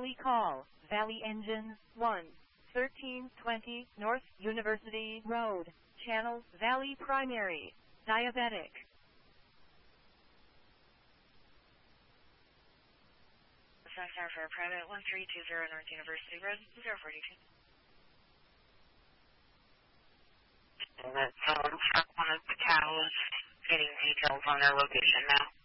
Valley call, Valley engine 1, 1320 North University Road, channel Valley primary, diabetic. Center for private 1320 North University Road, 042. And that's one of the cows getting details on their location now.